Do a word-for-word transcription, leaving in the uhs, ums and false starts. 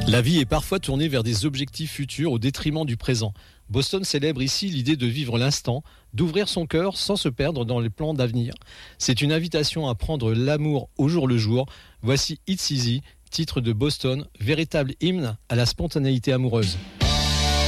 La vie est parfois tournée vers des objectifs futurs au détriment du présent. Boston célèbre ici l'idée de vivre l'instant, d'ouvrir son cœur sans se perdre dans les plans d'avenir. C'est une invitation à prendre l'amour au jour le jour. Voici It's Easy, titre de Boston, véritable hymne à la spontanéité amoureuse.